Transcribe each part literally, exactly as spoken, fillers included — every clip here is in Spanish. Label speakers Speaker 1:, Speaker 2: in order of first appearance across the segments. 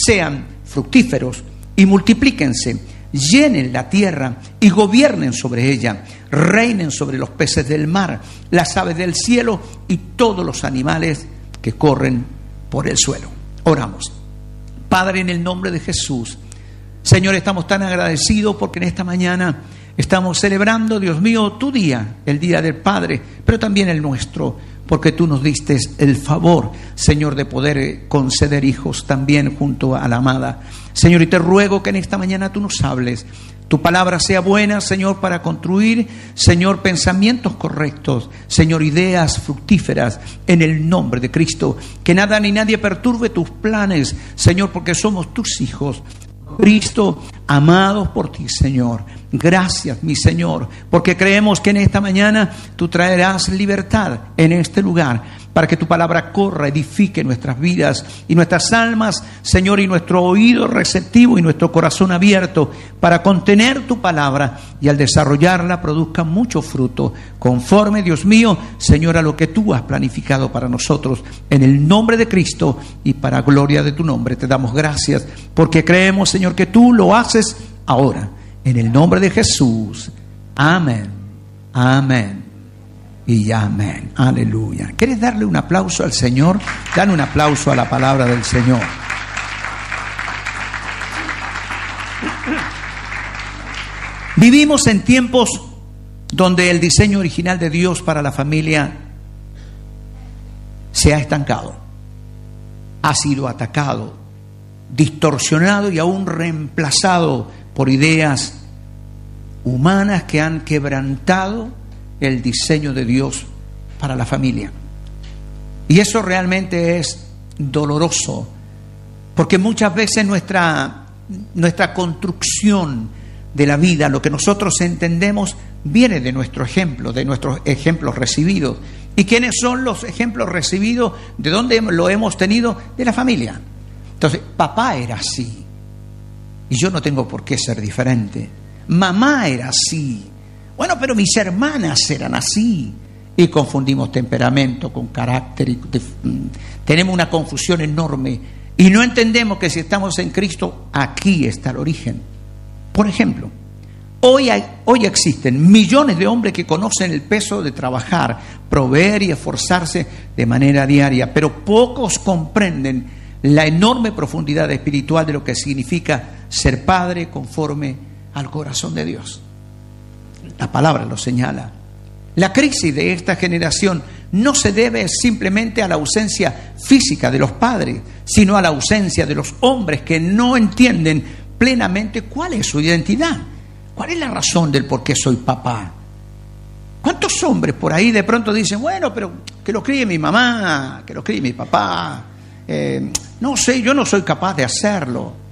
Speaker 1: sean fructíferos y multiplíquense, llenen la tierra y gobiernen sobre ella, reinen sobre los peces del mar, las aves del cielo y todos los animales que corren por el suelo. Oramos. Padre, en el nombre de Jesús, Señor, estamos tan agradecidos porque en esta mañana estamos celebrando, Dios mío, tu día, el día del Padre, pero también el nuestro, porque tú nos diste el favor, Señor, de poder conceder hijos también junto a la amada. Señor, y te ruego que en esta mañana tú nos hables. Tu palabra sea buena, Señor, para construir, Señor, pensamientos correctos, Señor, ideas fructíferas en el nombre de Cristo. Que nada ni nadie perturbe tus planes, Señor, porque somos tus hijos. Cristo, amados por ti, Señor. Gracias, mi Señor, porque creemos que en esta mañana tú traerás libertad en este lugar, para que tu palabra corra, edifique nuestras vidas y nuestras almas, Señor, y nuestro oído receptivo y nuestro corazón abierto para contener tu palabra y al desarrollarla produzca mucho fruto, conforme, Dios mío, Señor, a lo que tú has planificado para nosotros. En el nombre de Cristo y para gloria de tu nombre te damos gracias, porque creemos, Señor, que tú lo haces ahora. En el nombre de Jesús. Amén. Amén. Y amén. Aleluya. ¿Quieres darle un aplauso al Señor? Dale un aplauso a la palabra del Señor. Vivimos en tiempos donde el diseño original de Dios para la familia se ha estancado, ha sido atacado, distorsionado y aún reemplazado por ideas humanas que han quebrantado el diseño de Dios para la familia. Y eso realmente es doloroso, porque muchas veces nuestra, nuestra construcción de la vida, lo que nosotros entendemos, viene de nuestro ejemplo, de nuestros ejemplos recibidos. ¿Y quiénes son los ejemplos recibidos? ¿De dónde lo hemos tenido? De la familia. Entonces, papá era así, y yo no tengo por qué ser diferente. Mamá era así. Bueno, pero mis hermanas eran así. Y confundimos temperamento con carácter. Y de, tenemos una confusión enorme. Y no entendemos que si estamos en Cristo, aquí está el origen. Por ejemplo, hoy, hay, hoy existen millones de hombres que conocen el peso de trabajar, proveer y esforzarse de manera diaria. Pero pocos comprenden la enorme profundidad espiritual de lo que significa ser padre conforme al corazón de Dios. La palabra lo señala. La crisis de esta generación no se debe simplemente a la ausencia física de los padres, sino a la ausencia de los hombres que no entienden plenamente cuál es su identidad. ¿Cuál es la razón del por qué soy papá? ¿Cuántos hombres por ahí de pronto dicen, bueno, pero que lo críe mi mamá, que lo críe mi papá? Eh, no sé, yo no soy capaz de hacerlo.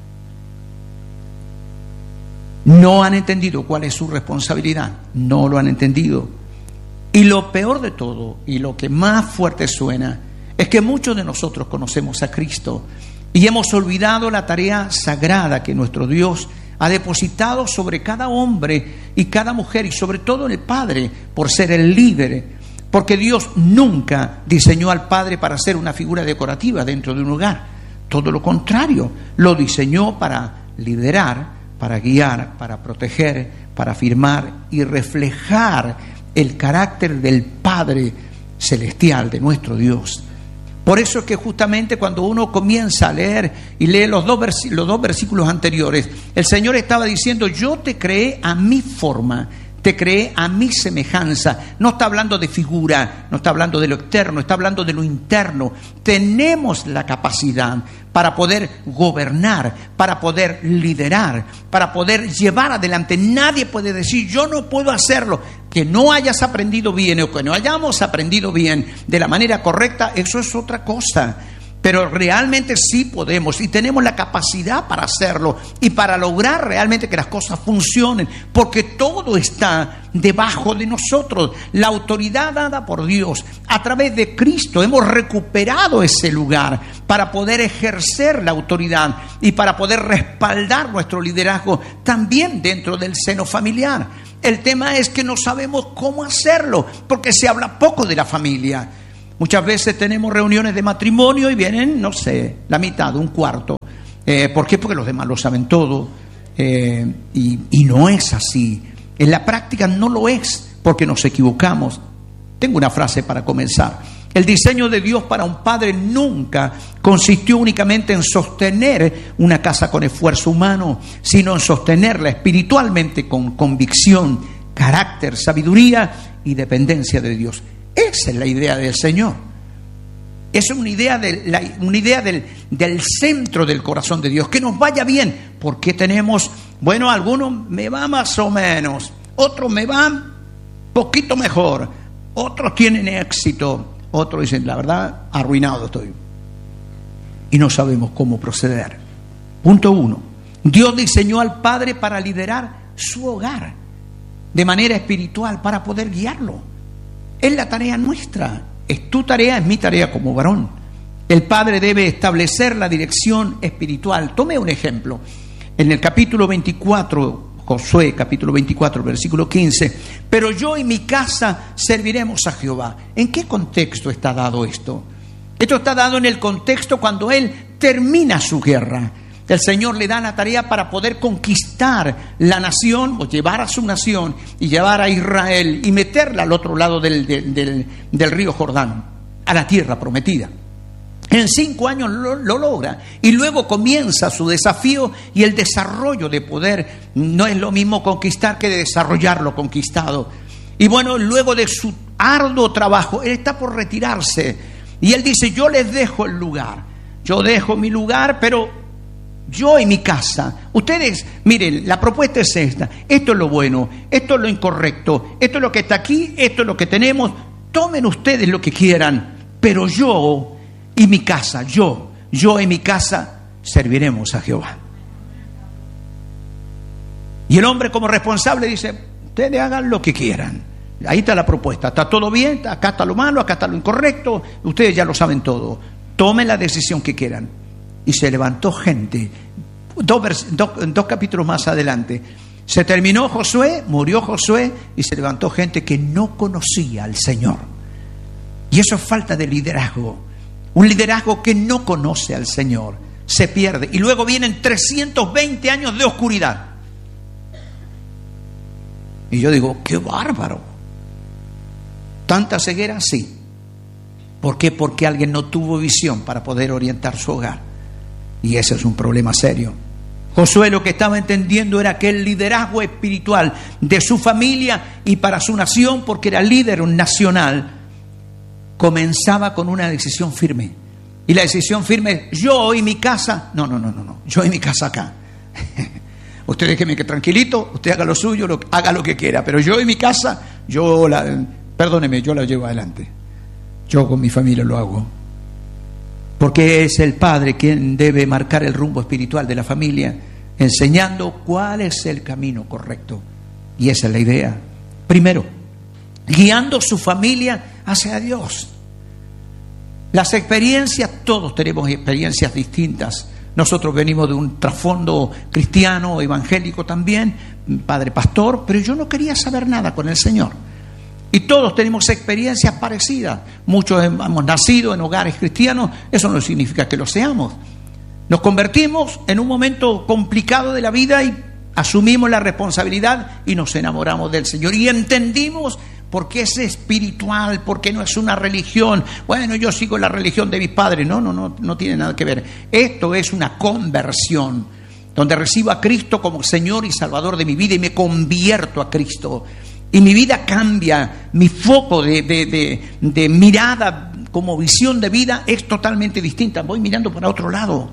Speaker 1: No han entendido cuál es su responsabilidad, no lo han entendido. Y lo peor de todo, y lo que más fuerte suena, es que muchos de nosotros conocemos a Cristo y hemos olvidado la tarea sagrada que nuestro Dios ha depositado sobre cada hombre y cada mujer, y sobre todo el padre, por ser el líder. Porque Dios nunca diseñó al padre para ser una figura decorativa dentro de un hogar. Todo lo contrario, lo diseñó para liderar, para guiar, para proteger, para afirmar y reflejar el carácter del Padre celestial de nuestro Dios. Por eso es que justamente cuando uno comienza a leer y lee los dos, vers- los dos versículos anteriores, el Señor estaba diciendo, yo te creé a mi forma, te creé a mi semejanza. No está hablando de figura, no está hablando de lo externo, está hablando de lo interno. Tenemos la capacidad para poder gobernar, para poder liderar, para poder llevar adelante. Nadie puede decir, yo no puedo hacerlo. Que no hayas aprendido bien o que no hayamos aprendido bien de la manera correcta, eso es otra cosa. Pero realmente sí podemos y tenemos la capacidad para hacerlo y para lograr realmente que las cosas funcionen, porque todo está debajo de nosotros. La autoridad dada por Dios a través de Cristo, hemos recuperado ese lugar para poder ejercer la autoridad y para poder respaldar nuestro liderazgo también dentro del seno familiar. El tema es que no sabemos cómo hacerlo, porque se habla poco de la familia. Muchas veces tenemos reuniones de matrimonio y vienen, no sé, la mitad, un cuarto. Eh, ¿Por qué? Porque los demás lo saben todo. Eh, y, y no es así. En la práctica no lo es, porque nos equivocamos. Tengo una frase para comenzar. El diseño de Dios para un padre nunca consistió únicamente en sostener una casa con esfuerzo humano, sino en sostenerla espiritualmente con convicción, carácter, sabiduría y dependencia de Dios. Esa es la idea del Señor. Esa es una idea, de la, una idea del, del centro del corazón de Dios, que nos vaya bien, porque tenemos, bueno, algunos me va más o menos, otros me van poquito mejor, otros tienen éxito, otros dicen, la verdad, arruinado estoy. Y no sabemos cómo proceder. Punto uno. Dios diseñó al padre para liderar su hogar de manera espiritual, para poder guiarlo. Es la tarea nuestra. Es tu tarea, es mi tarea como varón. El padre debe establecer la dirección espiritual. Tome un ejemplo. En el capítulo veinticuatro, Josué, capítulo veinticuatro, versículo quince. Pero yo y mi casa serviremos a Jehová. ¿En qué contexto está dado esto? Esto está dado en el contexto cuando él termina su guerra. El Señor le da la tarea para poder conquistar la nación, o llevar a su nación y llevar a Israel y meterla al otro lado del, del, del, del río Jordán, a la tierra prometida. En cinco años lo, lo logra, y luego comienza su desafío y el desarrollo de poder. No es lo mismo conquistar que desarrollar lo conquistado. Y bueno, luego de su arduo trabajo, él está por retirarse y él dice, yo les dejo el lugar, yo dejo mi lugar, pero yo y mi casa. Ustedes, miren, la propuesta es esta, esto es lo bueno, esto es lo incorrecto, esto es lo que está aquí, esto es lo que tenemos, tomen ustedes lo que quieran, pero yo y mi casa, yo, yo y mi casa serviremos a Jehová. Y el hombre como responsable dice, ustedes hagan lo que quieran. Ahí está la propuesta, está todo bien, acá está lo malo, acá está lo incorrecto, ustedes ya lo saben todo, tomen la decisión que quieran. Y se levantó gente, dos, vers- dos, dos capítulos más adelante, se terminó Josué, murió Josué, y se levantó gente que no conocía al Señor. Y eso es falta de liderazgo. Un liderazgo que no conoce al Señor se pierde. Y luego vienen trescientos veinte años de oscuridad. Y yo digo, qué bárbaro. ¿Tanta ceguera? Sí. ¿Por qué? Porque alguien no tuvo visión para poder orientar su hogar. Y ese es un problema serio. Josué lo que estaba entendiendo era que el liderazgo espiritual de su familia y para su nación, porque era líder nacional, comenzaba con una decisión firme. Y la decisión firme es, yo y mi casa, no, no, no, no, no, yo y mi casa acá. Usted déjeme que tranquilito, usted haga lo suyo, lo, haga lo que quiera, pero yo y mi casa, yo la, perdóneme, yo la llevo adelante. Yo con mi familia lo hago. Porque es el padre quien debe marcar el rumbo espiritual de la familia, enseñando cuál es el camino correcto. Y esa es la idea. Primero, guiando su familia hacia Dios. Las experiencias, todos tenemos experiencias distintas. Nosotros venimos de un trasfondo cristiano, evangélico también, padre pastor, pero yo no quería saber nada con el Señor. Y todos tenemos experiencias parecidas. Muchos hemos nacido en hogares cristianos, eso no significa que lo seamos. Nos convertimos en un momento complicado de la vida y asumimos la responsabilidad y nos enamoramos del Señor. Y entendimos por qué es espiritual, por qué no es una religión. Bueno, yo sigo la religión de mis padres. No, no, no, no tiene nada que ver. Esto es una conversión, donde recibo a Cristo como Señor y Salvador de mi vida y me convierto a Cristo. Y mi vida cambia, mi foco de, de, de, de mirada como visión de vida es totalmente distinta. Voy mirando para otro lado.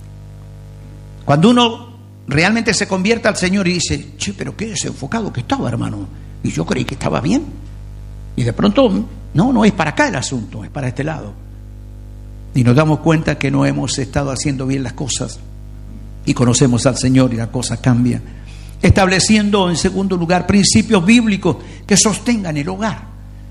Speaker 1: Cuando uno realmente se convierte al Señor y dice, che, pero qué desenfocado que estaba, hermano. Y yo creí que estaba bien. Y de pronto, no, no es para acá el asunto, es para este lado. Y nos damos cuenta que no hemos estado haciendo bien las cosas. Y conocemos al Señor y la cosa cambia. Estableciendo, en segundo lugar, principios bíblicos que sostengan el hogar.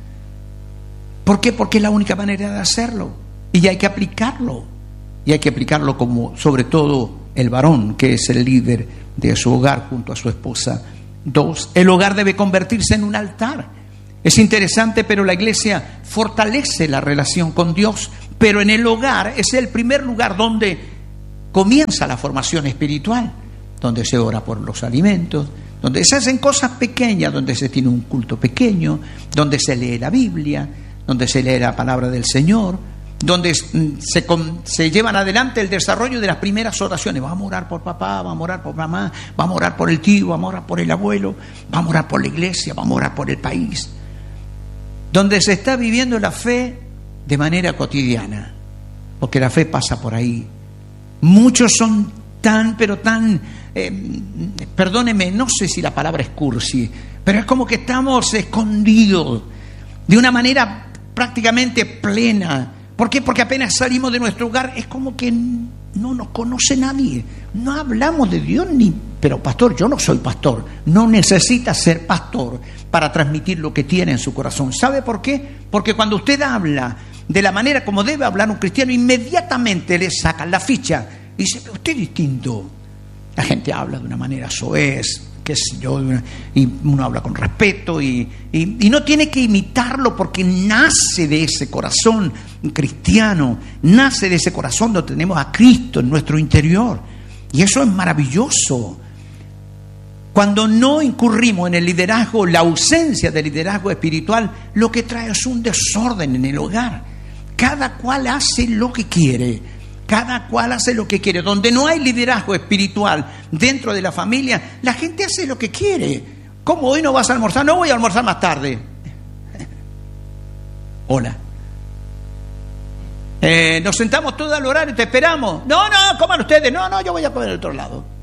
Speaker 1: ¿Por qué? Porque es la única manera de hacerlo. Y hay que aplicarlo. Y hay que aplicarlo como, sobre todo, el varón, que es el líder de su hogar junto a su esposa. Dos, el hogar debe convertirse en un altar. Es interesante, pero la iglesia fortalece la relación con Dios. Pero en el hogar es el primer lugar donde comienza la formación espiritual, donde se ora por los alimentos, donde se hacen cosas pequeñas, donde se tiene un culto pequeño, donde se lee la Biblia, donde se lee la palabra del Señor, donde se, se llevan adelante el desarrollo de las primeras oraciones. Vamos a orar por papá, vamos a orar por mamá, vamos a orar por el tío, vamos a orar por el abuelo, vamos a orar por la iglesia, vamos a orar por el país. Donde se está viviendo la fe de manera cotidiana, porque la fe pasa por ahí. Muchos son tan, pero tan, eh, perdóneme, no sé si la palabra es cursi, pero es como que estamos escondidos de una manera prácticamente plena. ¿Por qué? Porque apenas salimos de nuestro hogar es como que no nos conoce nadie. No hablamos de Dios ni... Pero pastor, yo no soy pastor. No necesita ser pastor para transmitir lo que tiene en su corazón. ¿Sabe por qué? Porque cuando usted habla de la manera como debe hablar un cristiano, inmediatamente le sacan la ficha y dice, pero usted es distinto. La gente habla de una manera soez, qué sé yo, y uno habla con respeto y, y, y no tiene que imitarlo porque nace de ese corazón cristiano, nace de ese corazón donde tenemos a Cristo en nuestro interior. Y eso es maravilloso. Cuando no incurrimos en el liderazgo, la ausencia de liderazgo espiritual, lo que trae es un desorden en el hogar. Cada cual hace lo que quiere. Cada cual hace lo que quiere. Donde no hay liderazgo espiritual dentro de la familia, la gente hace lo que quiere. ¿Cómo hoy no vas a almorzar? No, voy a almorzar más tarde. Hola. Eh, nos sentamos todos al horario, te esperamos. No, no, coman ustedes. No, no, yo voy a comer al otro lado.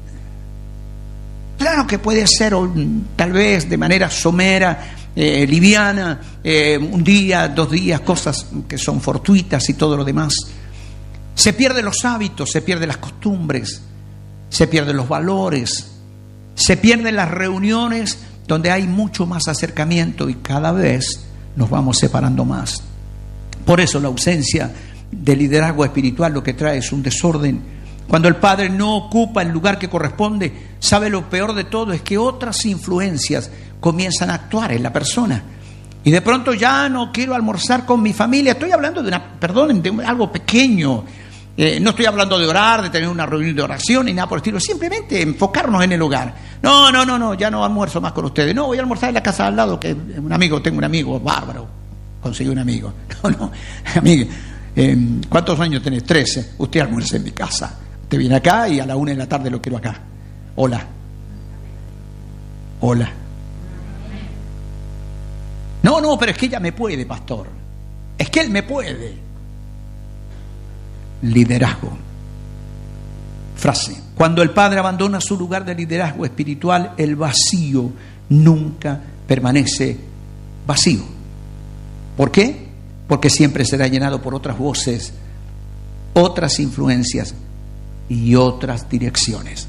Speaker 1: Claro que puede ser tal vez de manera somera, eh, liviana, eh, un día, dos días, cosas que son fortuitas y todo lo demás. Se pierden los hábitos, se pierden las costumbres, se pierden los valores, se pierden las reuniones donde hay mucho más acercamiento y cada vez nos vamos separando más. Por eso la ausencia de liderazgo espiritual lo que trae es un desorden. Cuando el padre no ocupa el lugar que corresponde, sabe lo peor de todo, es que otras influencias comienzan a actuar en la persona. Y de pronto ya no quiero almorzar con mi familia. Estoy hablando de una, perdonen, de algo pequeño. Eh, no estoy hablando de orar, de tener una reunión de oración ni nada por el estilo. Simplemente enfocarnos en el hogar. No, no, no, no, ya no almuerzo más con ustedes. No, voy a almorzar en la casa al lado, que un amigo, tengo un amigo bárbaro. Conseguí un amigo. No, no, amigo. Eh, ¿Cuántos años tenés? Trece. Usted almuerza en mi casa. Usted viene acá y a la una de la tarde lo quiero acá. Hola. Hola. No, no, pero es que ella me puede, pastor. Es que él me puede. Liderazgo. Frase. Cuando el padre abandona su lugar de liderazgo espiritual, el vacío nunca permanece vacío. ¿Por qué? Porque siempre será llenado por otras voces, otras influencias y otras direcciones.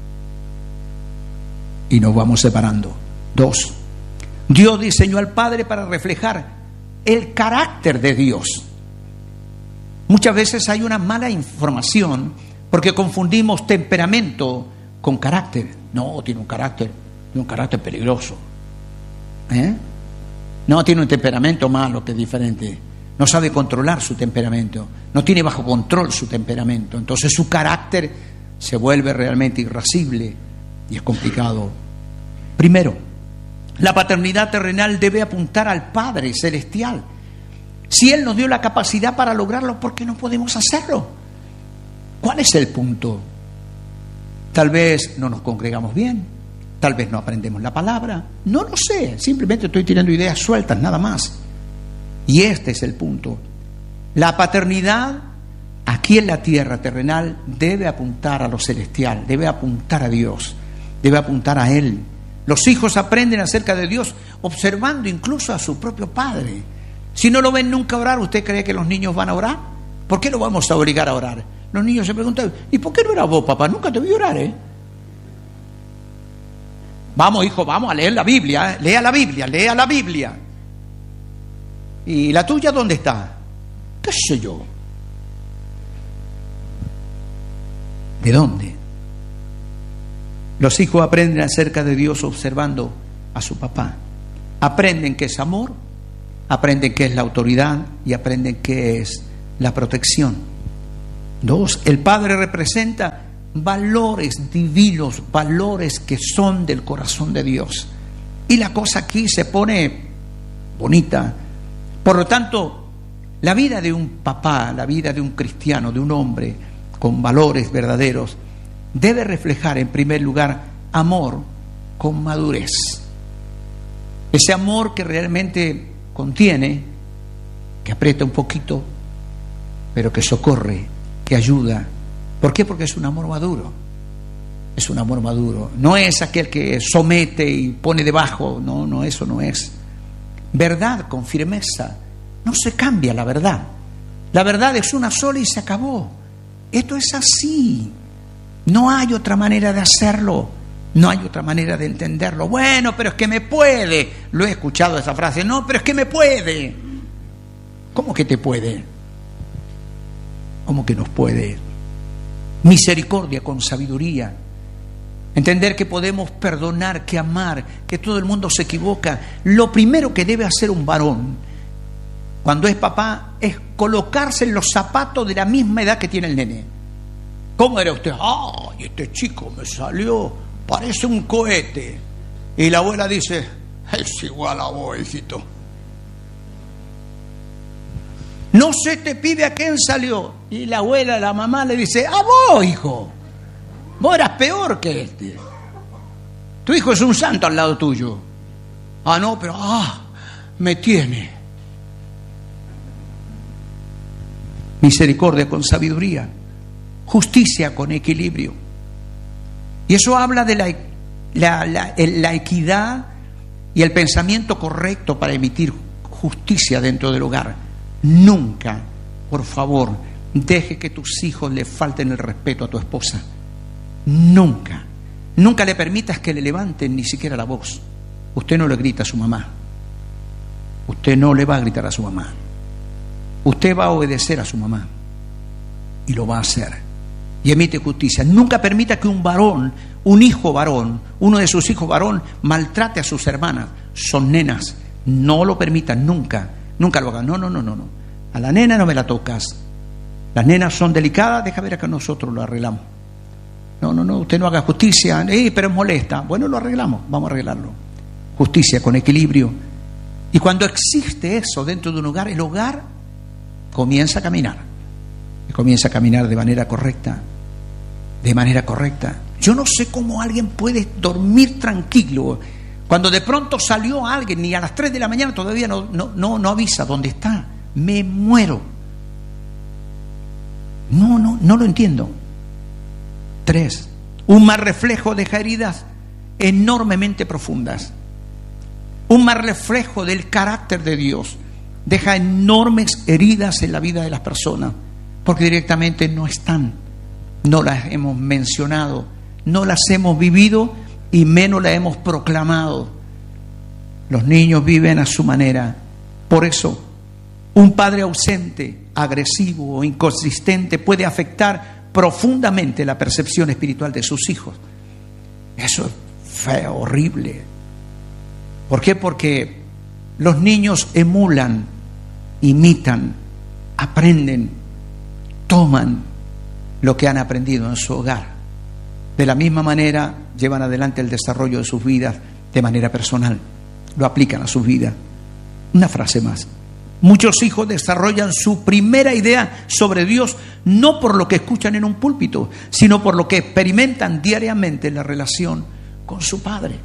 Speaker 1: Y nos vamos separando. Dos, Dios diseñó al Padre para reflejar el carácter de Dios. Muchas veces hay una mala información porque confundimos temperamento con carácter. No, tiene un carácter, tiene un carácter peligroso. ¿Eh? No, tiene un temperamento malo que es diferente. No sabe controlar su temperamento, no tiene bajo control su temperamento, entonces su carácter se vuelve realmente irascible y es complicado. Primero, la paternidad terrenal debe apuntar al Padre Celestial. Si Él nos dio la capacidad para lograrlo, ¿por qué no podemos hacerlo? ¿Cuál es el punto? Tal vez no nos congregamos bien, tal vez no aprendemos la palabra, no lo sé, simplemente estoy tirando ideas sueltas, nada más. Y este es el punto. La paternidad aquí en la tierra terrenal debe apuntar a lo celestial, debe apuntar a Dios, debe apuntar a Él. Los hijos aprenden acerca de Dios observando incluso a su propio padre. Si no lo ven nunca orar, ¿usted cree que los niños van a orar? ¿Por qué lo vamos a obligar a orar? Los niños se preguntan, ¿y por qué no eras vos, papá? Nunca te vi orar, ¿eh? Vamos, hijo, vamos a leer la Biblia, ¿eh? Lea la Biblia, lea la Biblia. ¿Y la tuya dónde está? ¿Qué sé yo? ¿De dónde? Los hijos aprenden acerca de Dios observando a su papá. Aprenden qué es amor, aprenden qué es la autoridad y aprenden qué es la protección. Dos, el Padre representa valores divinos, valores que son del corazón de Dios. Y la cosa aquí se pone bonita. Por lo tanto, la vida de un papá, la vida de un cristiano, de un hombre con valores verdaderos, debe reflejar en primer lugar amor con madurez. Ese amor que realmente contiene, que aprieta un poquito, pero que socorre, que ayuda. ¿Por qué? Porque es un amor maduro. Es un amor maduro. No es aquel que somete y pone debajo. No, no, eso no es. Verdad con firmeza. No se cambia la verdad. La verdad es una sola y se acabó. Esto es así. No hay otra manera de hacerlo. No hay otra manera de entenderlo. Bueno, pero es que me puede. Lo he escuchado esa frase. No, pero es que me puede. ¿Cómo que te puede? ¿Cómo que nos puede? Misericordia con sabiduría. Entender que podemos perdonar, que amar, que todo el mundo se equivoca. Lo primero que debe hacer un varón cuando es papá es colocarse en los zapatos de la misma edad que tiene el nene. ¿Cómo era usted? ¡Ay, este chico me salió! Parece un cohete. Y la abuela dice: es igual a vos, hijito. No se te pide a quién salió. Y la abuela, la mamá le dice: a vos, hijo. Vos eras peor que este. Tu hijo es un santo al lado tuyo. Ah, no, pero ah, me tiene. Misericordia con sabiduría. Justicia con equilibrio. Y eso habla de la, la, la, la equidad y el pensamiento correcto para emitir justicia dentro del hogar. Nunca, por favor, deje que tus hijos le falten el respeto a tu esposa. Nunca. Nunca le permitas que le levanten ni siquiera la voz. Usted no le grita a su mamá. Usted no le va a gritar a su mamá. Usted va a obedecer a su mamá. Y lo va a hacer. Y emite justicia. Nunca permita que un varón, un hijo varón, uno de sus hijos varón, maltrate a sus hermanas. Son nenas. No lo permitan nunca. Nunca lo hagan. No, no, no, no, no. A la nena no me la tocas. Las nenas son delicadas, deja ver a que nosotros lo arreglamos. No, no, no, usted no haga justicia. Eh, pero es molesta. Bueno, lo arreglamos, vamos a arreglarlo. Justicia con equilibrio. Y cuando existe eso dentro de un hogar, el hogar comienza a caminar. Y comienza a caminar de manera correcta. De manera correcta. Yo no sé cómo alguien puede dormir tranquilo cuando de pronto salió alguien y a las tres de la mañana todavía no, no, no, no avisa dónde está. Me muero. No, no, no lo entiendo. Tres, un mal reflejo deja heridas enormemente profundas. Un mal reflejo del carácter de Dios deja enormes heridas en la vida de las personas, porque directamente no están, no las hemos mencionado, no las hemos vivido y menos las hemos proclamado. Los niños viven a su manera. Por eso, un padre ausente, agresivo o inconsistente puede afectar profundamente la percepción espiritual de sus hijos. Eso es feo, horrible. ¿Por qué? Porque los niños emulan, imitan, aprenden, toman lo que han aprendido en su hogar. De la misma manera llevan adelante el desarrollo de sus vidas de manera personal. Lo aplican a sus vidas. Una frase más. Muchos hijos desarrollan su primera idea sobre Dios no por lo que escuchan en un púlpito, sino por lo que experimentan diariamente en la relación con su padre.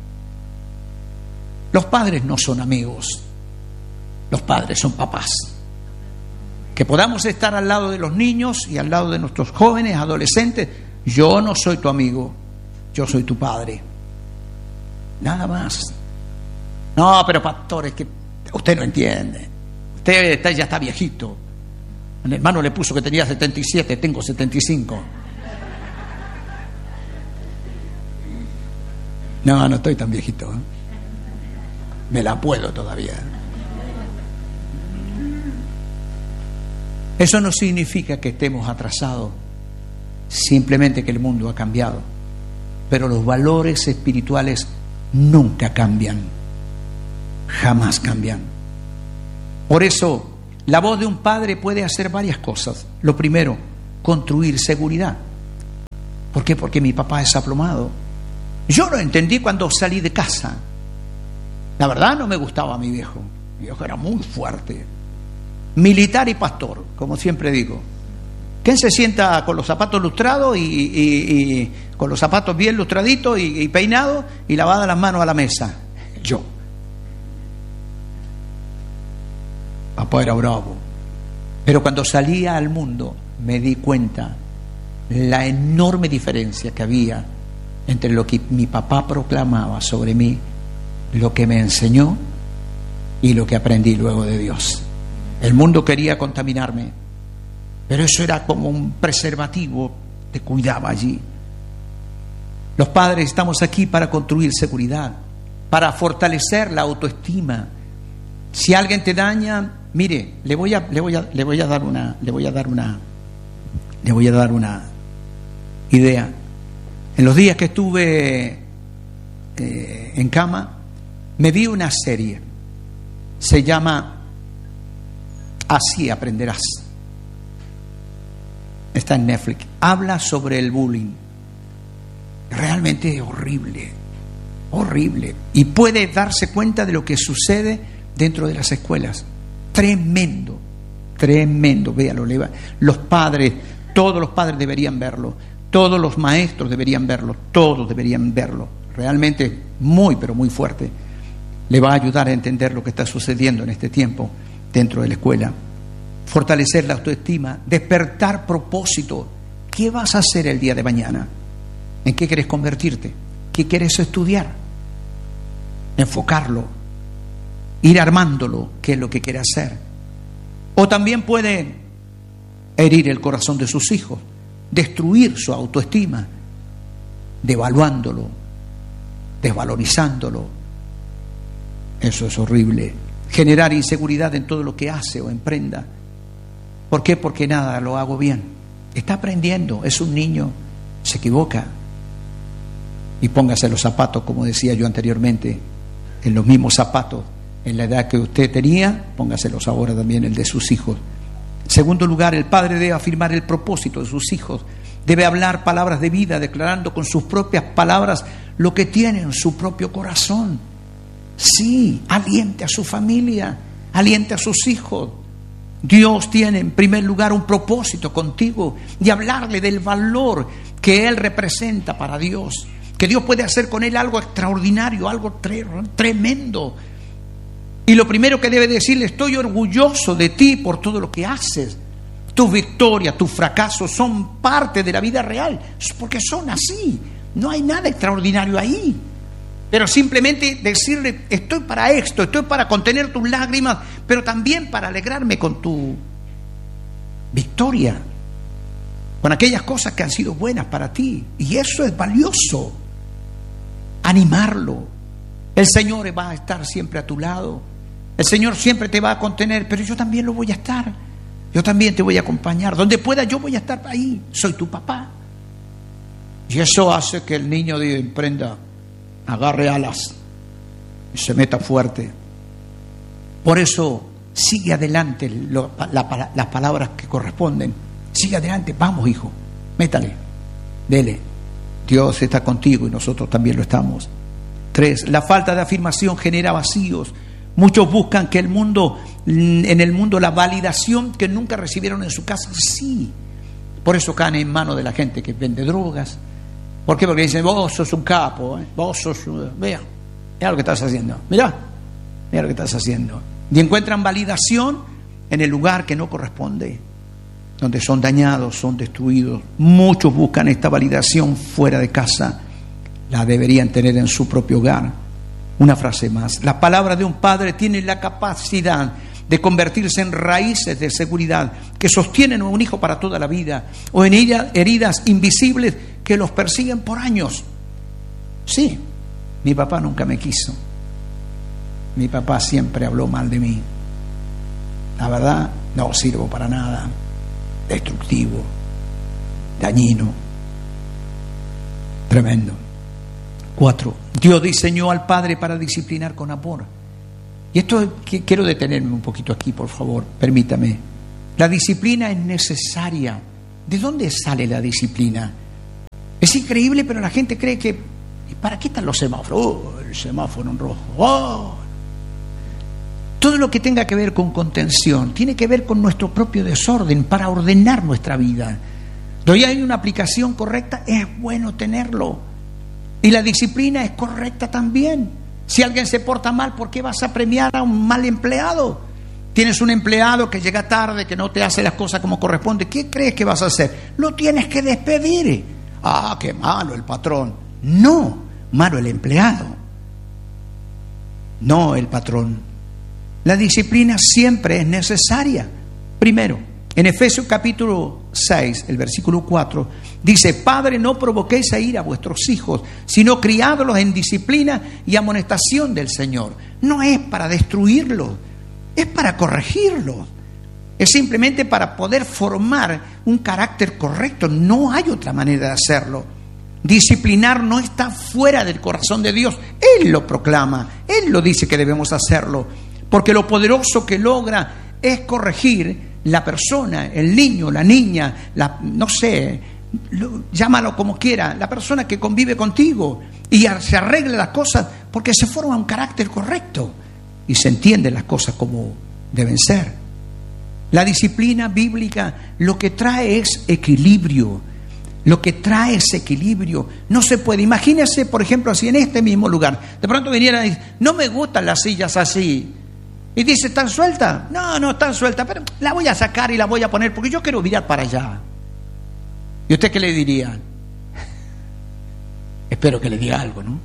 Speaker 1: Los padres no son amigos, los padres son papás. Que podamos estar al lado de los niños y al lado de nuestros jóvenes, adolescentes. Yo no soy tu amigo, yo soy tu padre. Nada más. No, pero pastor, es que usted no entiende. Usted está, ya está viejito. El hermano le puso que tenía setenta y siete, tengo setenta y cinco. No, no estoy tan viejito, ¿eh? Me la puedo todavía. Eso no significa que estemos atrasados, simplemente que el mundo ha cambiado. Pero los valores espirituales nunca cambian, jamás cambian. Por eso, la voz de un padre puede hacer varias cosas. Lo primero, construir seguridad. ¿Por qué? Porque mi papá es aplomado. Yo lo entendí cuando salí de casa. La verdad no me gustaba mi viejo. Mi viejo era muy fuerte. Militar y pastor, como siempre digo. ¿Quién se sienta con los zapatos lustrados y, y, y con los zapatos bien lustraditos y, y peinados y lavadas las manos a la mesa? Yo. Papá era bravo. Pero cuando salía al mundo me di cuenta la enorme diferencia que había entre lo que mi papá proclamaba sobre mí, lo que me enseñó y lo que aprendí luego de Dios. El mundo quería contaminarme, pero eso era como un preservativo, te cuidaba allí. Los padres estamos aquí para construir seguridad, para fortalecer la autoestima. Si alguien te daña, mire, le voy a, le voy a, le voy a dar una, le voy a dar una, le voy a dar una idea. En los días que estuve eh, en cama, me vi una serie. Se llama Así aprenderás. Está en Netflix. Habla sobre el bullying. Realmente horrible, horrible. Y puede darse cuenta de lo que sucede dentro de las escuelas. Tremendo, tremendo. Véalo, los padres, todos los padres deberían verlo. Todos los maestros deberían verlo. Todos deberían verlo. Realmente muy, pero muy fuerte. Le va a ayudar a entender lo que está sucediendo en este tiempo dentro de la escuela. Fortalecer la autoestima, despertar propósito. ¿Qué vas a hacer el día de mañana? ¿En qué quieres convertirte? ¿Qué quieres estudiar? Enfocarlo, ir armándolo, qué es lo que quiere hacer. O también puede herir el corazón de sus hijos, destruir su autoestima, devaluándolo, desvalorizándolo. Eso es horrible. Generar inseguridad en todo lo que hace o emprenda. ¿Por qué? Porque nada lo hago bien. Está aprendiendo, es un niño, se equivoca. Y póngase los zapatos, como decía yo anteriormente, en los mismos zapatos, en la edad que usted tenía, póngaselos ahora también el de sus hijos. En segundo lugar, el padre debe afirmar el propósito de sus hijos. Debe hablar palabras de vida, declarando con sus propias palabras lo que tiene en su propio corazón. Sí, aliente a su familia, aliente a sus hijos. Dios tiene en primer lugar un propósito contigo y hablarle del valor que Él representa para Dios, que Dios puede hacer con Él algo extraordinario, algo tre- tremendo. Y lo primero que debe decirle: estoy orgulloso de ti por todo lo que haces. Tus victorias, tus fracasos son parte de la vida real, porque son así. No hay nada extraordinario ahí. Pero simplemente decirle: estoy para esto, estoy para contener tus lágrimas, pero también para alegrarme con tu victoria, con aquellas cosas que han sido buenas para ti. Y eso es valioso. Animarlo. El Señor va a estar siempre a tu lado. El Señor siempre te va a contener, pero yo también lo voy a estar. Yo también te voy a acompañar. Donde pueda, yo voy a estar ahí. Soy tu papá. Y eso hace que el niño emprenda, agarre alas y se meta fuerte. Por eso sigue adelante lo, la, las palabras que corresponden. Sigue adelante, vamos hijo, métale, dele. Dios está contigo y nosotros también lo estamos. Tres, la falta de afirmación genera vacíos. Muchos buscan que el mundo, en el mundo la validación que nunca recibieron en su casa. Sí, por eso caen en manos de la gente que vende drogas. ¿Por qué? Porque dicen: vos sos un capo, ¿eh? vos sos... Vea, mira lo que estás haciendo, mira, mira lo que estás haciendo. Y encuentran validación en el lugar que no corresponde, donde son dañados, son destruidos. Muchos buscan esta validación fuera de casa. La deberían tener en su propio hogar. Una frase más: la palabra de un padre tiene la capacidad de convertirse en raíces de seguridad que sostienen a un hijo para toda la vida, o en heridas invisibles que los persiguen por años. Sí, mi papá nunca me quiso. Mi papá siempre habló mal de mí. La verdad, no sirvo para nada. Destructivo, dañino, tremendo. Cuatro, Dios diseñó al padre para disciplinar con amor. Y esto quiero detenerme un poquito aquí, por favor, permítame. La disciplina es necesaria ¿de dónde sale la disciplina? Es increíble, pero la gente cree que, ¿y para qué están los semáforos? Oh, el semáforo en rojo. Oh. Todo lo que tenga que ver con contención tiene que ver con nuestro propio desorden para ordenar nuestra vida. Donde hay una aplicación correcta, es bueno tenerlo. Y la disciplina es correcta también. Si alguien se porta mal, ¿por qué vas a premiar a un mal empleado? Tienes un empleado que llega tarde, que no te hace las cosas como corresponde. ¿Qué crees que vas a hacer? Lo tienes que despedir. Ah, qué malo el patrón. No, malo el empleado. No el patrón. La disciplina siempre es necesaria. Primero, en Efesios capítulo seis, el versículo cuatro, dice: Padre, no provoquéis a ira a vuestros hijos, sino criádlos en disciplina y amonestación del Señor. No es para destruirlos, es para corregirlos. Es simplemente para poder formar un carácter correcto. No hay otra manera de hacerlo. Disciplinar no está fuera del corazón de Dios. Él lo proclama, Él lo dice que debemos hacerlo. Porque lo poderoso que logra es corregir la persona, el niño, la niña, la, no sé, lo, llámalo como quiera, la persona que convive contigo, y se arregla las cosas porque se forma un carácter correcto y se entienden las cosas como deben ser. La disciplina bíblica lo que trae es equilibrio. Lo que trae es equilibrio. No se puede. Imagínese, por ejemplo, si en este mismo lugar de pronto viniera y dice: no me gustan las sillas así. Y dice: ¿están sueltas? No, no están sueltas, pero la voy a sacar y la voy a poner porque yo quiero mirar para allá. ¿Y usted qué le diría? Espero que le diga algo, ¿no?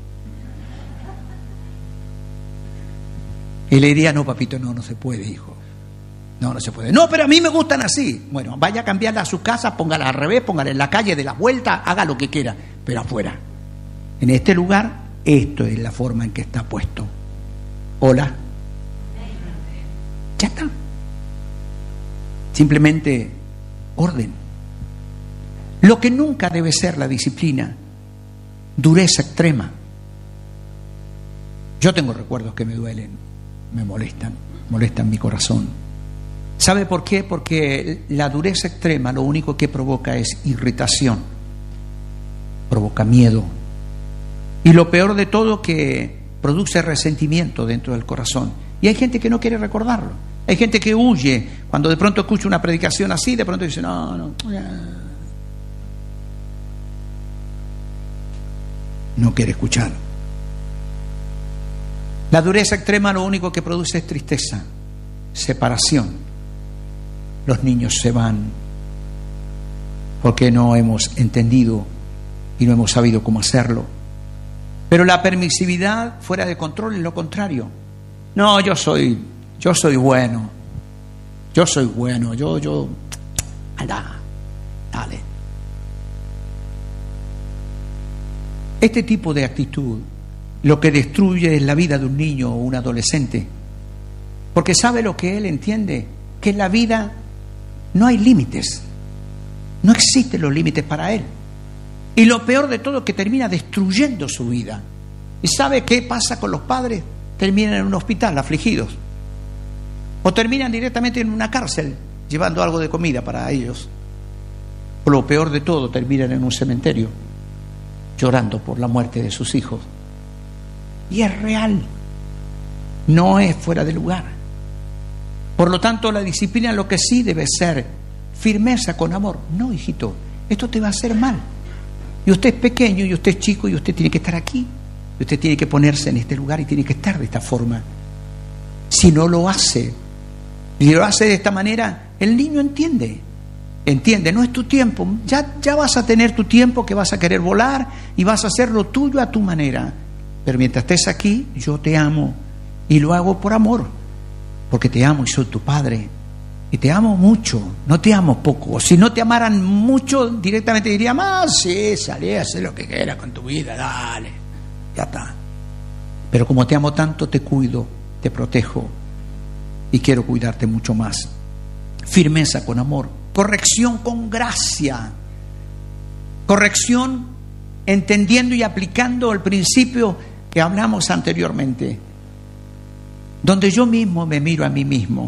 Speaker 1: Y le diría: no, papito, no, no se puede, hijo. No, no se puede. No, pero a mí me gustan así. Bueno, vaya a cambiarla a su casa, póngala al revés, póngala en la calle, de la vuelta, haga lo que quiera, pero afuera. En este lugar, esto es la forma en que está puesto. Hola. Ya está. Simplemente orden. Lo que nunca debe ser la disciplina: dureza extrema. Yo tengo recuerdos que me duelen, me molestan, molestan mi corazón. ¿Sabe por qué? Porque la dureza extrema lo único que provoca es irritación, provoca miedo. Y lo peor de todo, que produce resentimiento dentro del corazón. Y hay gente que no quiere recordarlo. Hay gente que huye cuando de pronto escucha una predicación así, de pronto dice: no, no, no quiere escuchar. La dureza extrema lo único que produce es tristeza, separación. Los niños se van porque no hemos entendido y no hemos sabido cómo hacerlo. Pero la permisividad fuera de control es lo contrario. No, yo soy, yo soy bueno, yo soy bueno, yo, yo, anda, dale. Este tipo de actitud lo que destruye es la vida de un niño o un adolescente, porque sabe lo que él entiende, que en la vida no hay límites, no existen los límites para él. Y lo peor de todo es que termina destruyendo su vida. ¿Y sabe qué pasa con los padres? Terminan en un hospital afligidos, o terminan directamente en una cárcel llevando algo de comida para ellos, o lo peor de todo, terminan en un cementerio llorando por la muerte de sus hijos. Y es real, no es fuera de lugar. Por lo tanto, la disciplina lo que sí debe ser firmeza con amor. No, hijito, esto te va a hacer mal, y usted es pequeño y usted es chico y usted tiene que estar aquí. Usted tiene que ponerse en este lugar y tiene que estar de esta forma. Si no lo hace, y lo hace de esta manera, el niño entiende. Entiende, no es tu tiempo. Ya, ya vas a tener tu tiempo, que vas a querer volar y vas a hacer lo tuyo a tu manera. Pero mientras estés aquí, yo te amo y lo hago por amor, porque te amo y soy tu padre. Y te amo mucho, no te amo poco. Si no te amaran mucho, directamente diría: más, sí, salí a hacer lo que quieras con tu vida, dale. Ya está. Pero como te amo tanto, te cuido, te protejo y quiero cuidarte mucho más. Firmeza con amor, corrección con gracia, corrección entendiendo y aplicando el principio que hablamos anteriormente, donde yo mismo me miro a mí mismo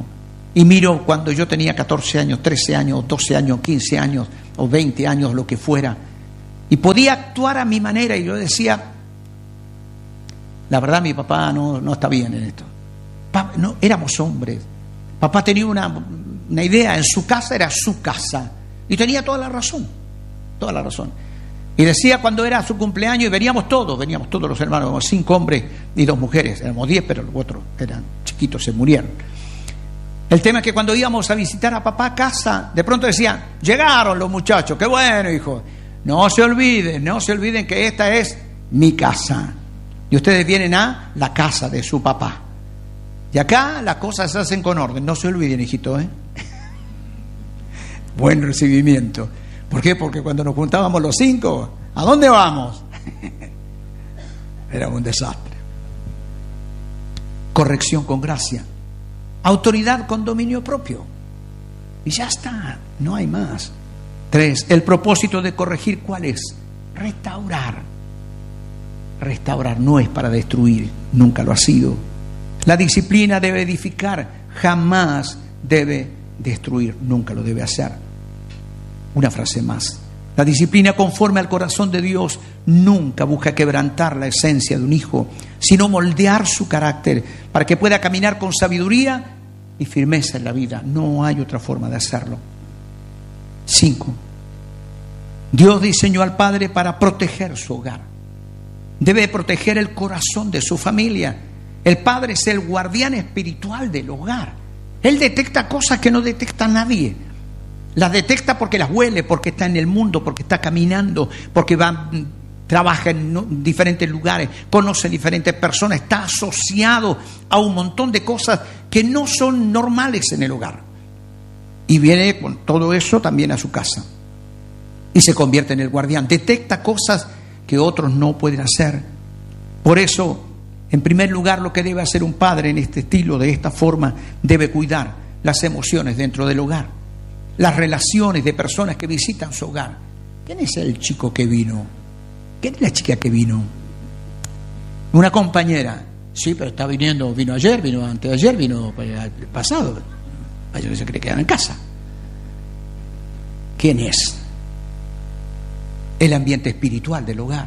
Speaker 1: y miro cuando yo tenía catorce años, trece años, doce años, quince años o veinte años, lo que fuera, y podía actuar a mi manera, y yo decía, la verdad mi papá no, no está bien en esto. Papá, no, éramos hombres. Papá tenía una, una idea, en su casa era su casa, y tenía toda la razón, toda la razón. Y decía cuando era su cumpleaños, y veníamos todos, veníamos todos los hermanos, éramos cinco hombres y dos mujeres, éramos diez, pero los otros eran chiquitos, se murieron. El tema es que cuando íbamos a visitar a papá a casa, de pronto decían, llegaron los muchachos, qué bueno, hijo. No se olviden, no se olviden que esta es mi casa. Y ustedes vienen a la casa de su papá. Y acá las cosas se hacen con orden. No se olviden, hijito, ¿eh? Buen recibimiento. ¿Por qué? Porque cuando nos juntábamos los cinco, ¿a dónde vamos? Era un desastre. Corrección con gracia. Autoridad con dominio propio. Y ya está, no hay más. Tres, el propósito de corregir, ¿cuál es? Restaurar. Restaurar no es para destruir, nunca lo ha sido. La disciplina debe edificar, jamás debe destruir, nunca lo debe hacer. Una frase más. La disciplina conforme al corazón de Dios nunca busca quebrantar la esencia de un hijo, sino moldear su carácter para que pueda caminar con sabiduría y firmeza en la vida. No hay otra forma de hacerlo. Cinco. Dios diseñó al padre para proteger su hogar. Debe proteger el corazón de su familia. El padre es el guardián espiritual del hogar. Él detecta cosas que no detecta nadie. Las detecta porque las huele, porque está en el mundo, porque está caminando, porque va, trabaja en diferentes lugares, conoce diferentes personas, está asociado a un montón de cosas que no son normales en el hogar. Y viene con todo eso también a su casa. Y se convierte en el guardián. Detecta cosas que otros no pueden hacer. Por eso, en primer lugar, lo que debe hacer un padre en este estilo, de esta forma, debe cuidar las emociones dentro del hogar, las relaciones de personas que visitan su hogar. ¿Quién es el chico que vino? ¿Quién es la chica que vino? Una compañera. Sí, pero está viniendo, vino ayer, vino antes de ayer, vino el pasado. Ayer se cree que quedan en casa. ¿Quién es? El ambiente espiritual del hogar.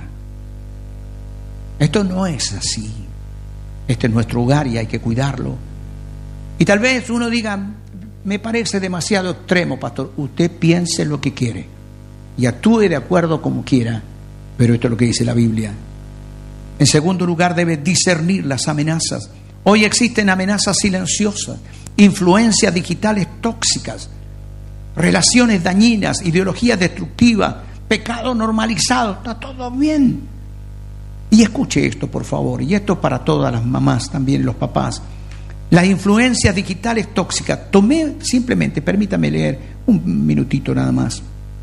Speaker 1: Esto no es así. Este es nuestro hogar y hay que cuidarlo. Y tal vez uno diga, me parece demasiado extremo, pastor. Usted piense lo que quiere y actúe de acuerdo como quiera, pero esto es lo que dice la Biblia. En segundo lugar, debe discernir las amenazas. Hoy existen amenazas silenciosas, influencias digitales tóxicas, relaciones dañinas, ideologías destructivas, pecado normalizado. Está todo bien. Y escuche esto, por favor, y esto para todas las mamás, también los papás. Las influencias digitales tóxicas. Tomé simplemente, permítame leer un minutito nada más.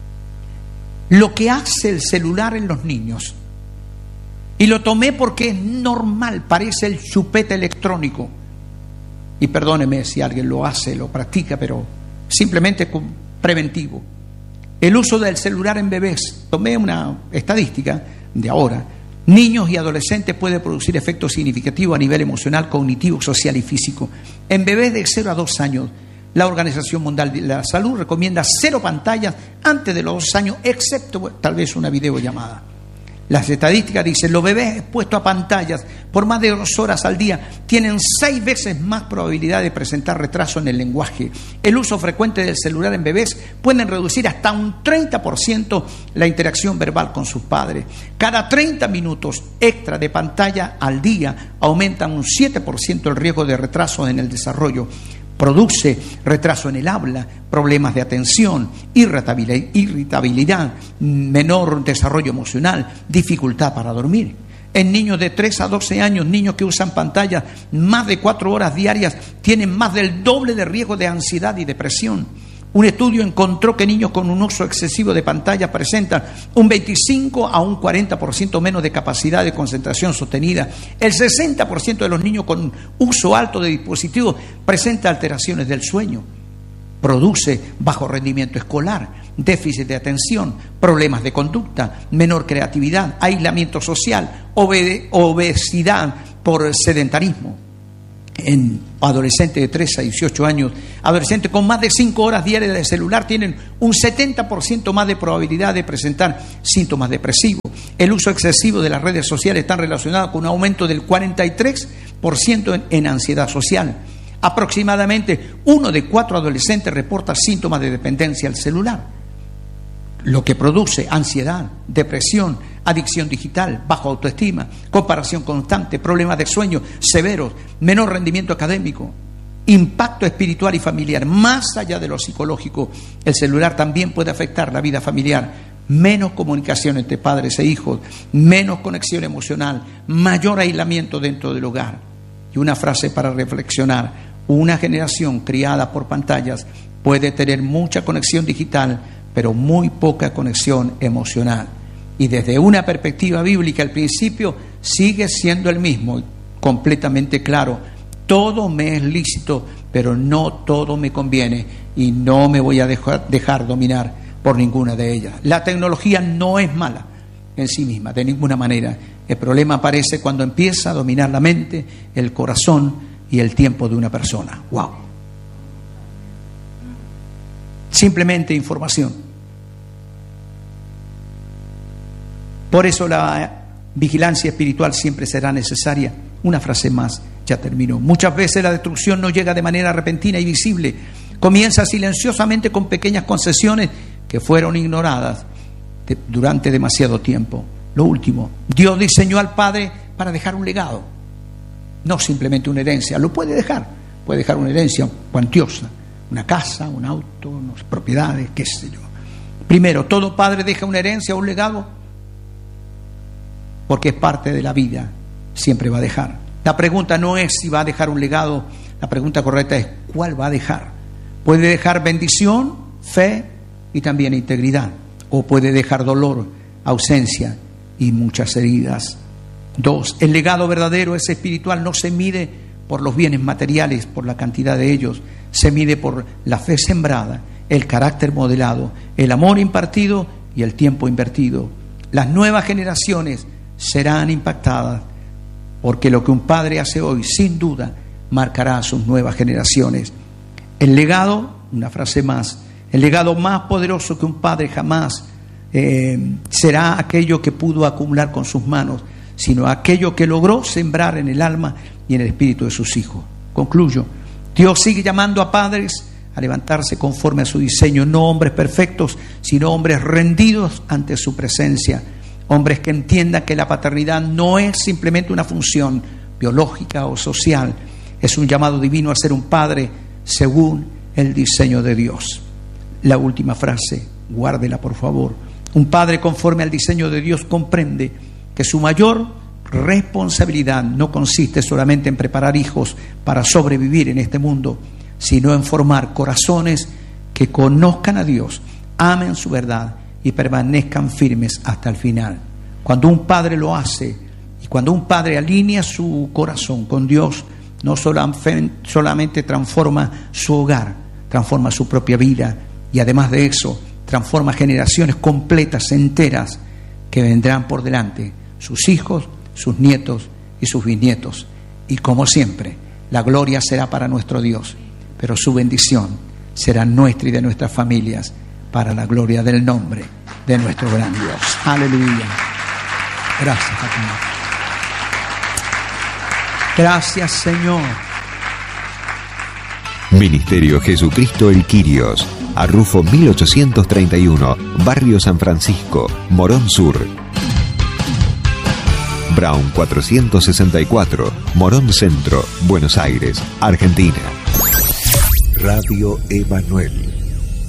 Speaker 1: Lo que hace el celular en los niños. Y lo tomé porque es normal, parece el chupete electrónico. Y perdóneme si alguien lo hace, lo practica, pero simplemente con preventivo. El uso del celular en bebés. Tomé una estadística de ahora. Niños y adolescentes puede producir efectos significativos a nivel emocional, cognitivo, social y físico. En bebés de cero a dos años, la Organización Mundial de la Salud recomienda cero pantallas antes de los dos años, excepto tal vez una videollamada. Las estadísticas dicen, los bebés expuestos a pantallas por más de dos horas al día tienen seis veces más probabilidad de presentar retraso en el lenguaje. El uso frecuente del celular en bebés puede reducir hasta un treinta por ciento la interacción verbal con sus padres. Cada treinta minutos extra de pantalla al día aumentan un siete por ciento el riesgo de retraso en el desarrollo. Produce retraso en el habla, problemas de atención, irritabilidad, menor desarrollo emocional, dificultad para dormir. En niños de tres a doce años, niños que usan pantallas más de cuatro horas diarias, tienen más del doble de riesgo de ansiedad y depresión. Un estudio encontró que niños con un uso excesivo de pantallas presentan un veinticinco a un cuarenta por ciento menos de capacidad de concentración sostenida. El sesenta por ciento de los niños con uso alto de dispositivos presenta alteraciones del sueño. Produce bajo rendimiento escolar, déficit de atención, problemas de conducta, menor creatividad, aislamiento social, obede- obesidad por sedentarismo. en adolescentes de trece a dieciocho años, adolescentes con más de cinco horas diarias de celular tienen un setenta por ciento más de probabilidad de presentar síntomas depresivos. El uso excesivo de las redes sociales está relacionado con un aumento del cuarenta y tres por ciento en, en ansiedad social. Aproximadamente uno de cuatro adolescentes reporta síntomas de dependencia al celular, lo que produce ansiedad, depresión, adicción digital, baja autoestima, comparación constante, problemas de sueño severos, menor rendimiento académico, impacto espiritual y familiar. Más allá de lo psicológico, el celular también puede afectar la vida familiar. Menos comunicación entre padres e hijos, menos conexión emocional, mayor aislamiento dentro del hogar. Y una frase para reflexionar: una generación criada por pantallas puede tener mucha conexión digital, pero muy poca conexión emocional. Y desde una perspectiva bíblica, el principio sigue siendo el mismo, completamente claro. Todo me es lícito, pero no todo me conviene, y no me voy a dejar, dejar dominar por ninguna de ellas. La tecnología no es mala en sí misma, de ninguna manera. El problema aparece cuando empieza a dominar la mente, el corazón y el tiempo de una persona. ¡Wow! Simplemente información. Por eso la vigilancia espiritual siempre será necesaria. Una frase más, ya terminó. Muchas veces la destrucción no llega de manera repentina y visible. Comienza silenciosamente con pequeñas concesiones que fueron ignoradas de, durante demasiado tiempo. Lo último, Dios diseñó al Padre para dejar un legado, no simplemente una herencia. Lo puede dejar, puede dejar una herencia cuantiosa, una casa, un auto, unas propiedades, qué sé yo. Primero, todo padre deja una herencia o un legado porque es parte de la vida, siempre va a dejar. La pregunta no es si va a dejar un legado, la pregunta correcta es ¿cuál va a dejar? Puede dejar bendición, fe y también integridad, o puede dejar dolor, ausencia y muchas heridas. Dos, el legado verdadero es espiritual, no se mide por los bienes materiales, por la cantidad de ellos, se mide por la fe sembrada, el carácter modelado, el amor impartido y el tiempo invertido. Las nuevas generaciones serán impactadas porque lo que un padre hace hoy, sin duda, marcará a sus nuevas generaciones. El legado, una frase más, el legado más poderoso que un padre jamás eh, será aquello que pudo acumular con sus manos, sino aquello que logró sembrar en el alma y en el espíritu de sus hijos. Concluyo. Dios sigue llamando a padres a levantarse conforme a su diseño, no hombres perfectos, sino hombres rendidos ante su presencia, hombres que entiendan que la paternidad no es simplemente una función biológica o social, es un llamado divino a ser un padre según el diseño de Dios. La última frase, guárdela por favor. Un padre conforme al diseño de Dios comprende que su mayor responsabilidad no consiste solamente en preparar hijos para sobrevivir en este mundo, sino en formar corazones que conozcan a Dios, amen su verdad y permanezcan firmes hasta el final. Cuando un padre lo hace y cuando un padre alinea su corazón con Dios, no solamente transforma su hogar, transforma su propia vida y además de eso, transforma generaciones completas, enteras, que vendrán por delante, sus hijos, sus nietos y sus bisnietos. Y como siempre, la gloria será para nuestro Dios, pero su bendición será nuestra y de nuestras familias, para la gloria del nombre de nuestro gran Dios. Aleluya. Gracias, Señor. Gracias, Señor.
Speaker 2: Ministerio Jesucristo el Quirios, Arrufo mil ochocientos treinta y uno, Barrio San Francisco, Morón Sur. Brown cuatrocientos sesenta y cuatro, Morón Centro, Buenos Aires, Argentina. Radio Emanuel.